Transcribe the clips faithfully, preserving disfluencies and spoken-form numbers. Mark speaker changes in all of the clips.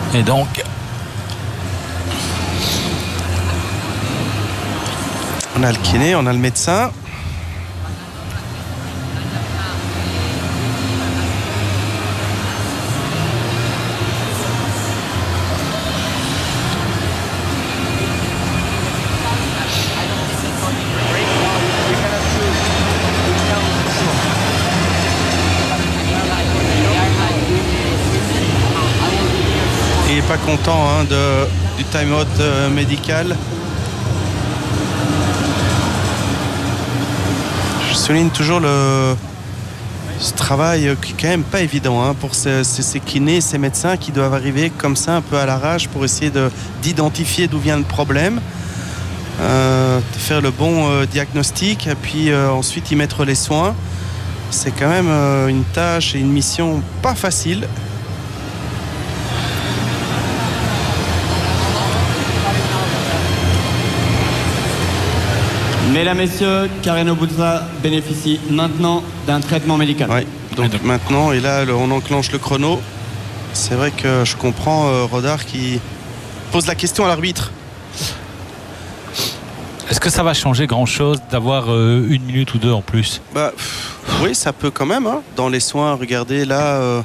Speaker 1: Et donc
Speaker 2: on a le kiné, on a le médecin. Il n'est pas content hein, de, du time-out euh, médical. Je souligne toujours le, ce travail qui est quand même pas évident hein, pour ces, ces, ces kinés, ces médecins qui doivent arriver comme ça un peu à l'arrache pour essayer de, d'identifier d'où vient le problème, euh, de faire le bon euh, diagnostic et puis euh, ensuite y mettre les soins. C'est quand même euh, une tâche et une mission pas facile.
Speaker 3: Mesdames, Messieurs, Carreno Busta bénéficie maintenant d'un traitement médical.
Speaker 2: Oui, donc oui. Maintenant, et là, on enclenche le chrono. C'est vrai que je comprends euh, Rodard qui pose la question à l'arbitre.
Speaker 1: Est-ce que ça va changer grand-chose d'avoir euh, une minute ou deux en plus?
Speaker 2: Bah, pff, oui, ça peut quand même. Hein. Dans les soins, regardez là... Euh...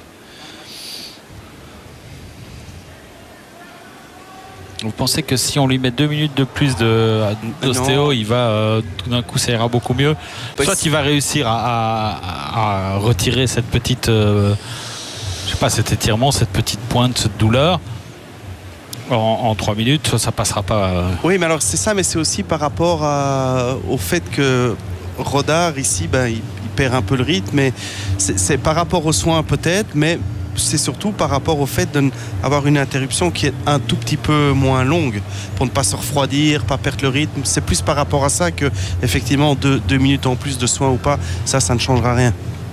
Speaker 1: Vous pensez que si on lui met deux minutes de plus de, d'ostéo, il va euh, tout d'un coup ça ira beaucoup mieux. Soit il va réussir à, à, à retirer cette petite, euh, je sais pas, cet étirement, cette petite pointe, cette douleur en, en trois minutes, soit ça passera pas. Euh...
Speaker 2: Oui, mais alors c'est ça, mais c'est aussi par rapport à, au fait que Rodard ici, ben, il, il perd un peu le rythme, mais c'est, c'est par rapport aux soins peut-être, mais c'est surtout par rapport au fait d'avoir une interruption qui est un tout petit peu moins longue pour ne pas se refroidir, pas perdre le rythme. C'est plus par rapport à ça que effectivement deux, deux minutes en plus de soins ou pas, ça, ça ne changera rien.